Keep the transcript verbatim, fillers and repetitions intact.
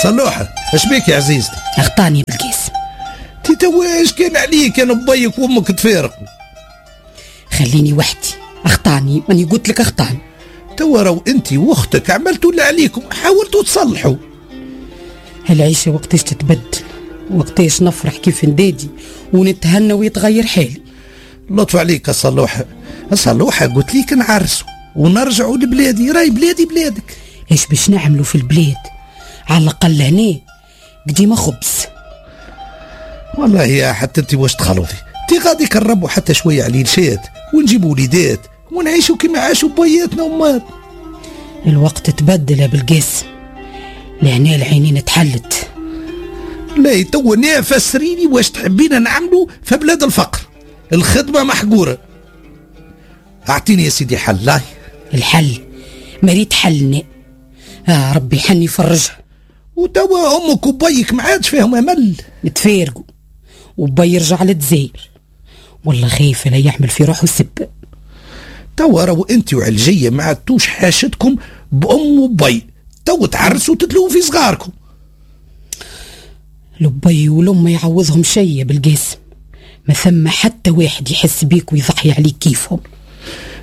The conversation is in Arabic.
صلوحة اش بيك يا عزيزتي؟ اغطاني بالقاسم. تي توا اش كان عليك انا بيك وامك تفارقوا؟ خليني وحدي. اغطاني ماني قلت لك اغطاني. توا راو انت واختك عملتوا اللي عليكم، حاولتوا تصلحوا. هالعيشة وقتاش تتبدل، وقتاش نفرح كيف ندادي ونتهنى ويتغير حالي. لطف عليك يا صلوحة. صلوحة قلت ليك نعرسوا ونرجعوا لبلادي، راي بلادي بلادك. ايش باش نعملوا في البلاد؟ على الاقل هنا قديمة خبز. والله يا حتى انت واش تخلطي، انت غادي كنربوا حتى شوية على الشات ونجيبوا وليدات ونعيشوا كما عاشوا بياتنا ومات. الوقت تبدل يا بالقاسم، لهنا العينين اتحلت. لا توا نيا فسريني واش تحبينا نعملوا في بلاد الفقر؟ الخدمة محقورة. اعطيني يا سيدي حل. لا الحل مريت حلنا. آه ربي حني يفرجها. وتوا امك وبيك ما عادش فيهم امل. نتفارقوا وبي يرجع للجزائر، والله خايفة لا يحمل في روحه سب. توا راهو انت وعلجية ما عدتوش حاشتكم بام وبي، توا تعرسوا وتتلووا في صغاركم. لبي ولم ما يعوضهم شيء بالقاسم، ما ثم حتى واحد يحس بيك ويضحي عليك كيفهم.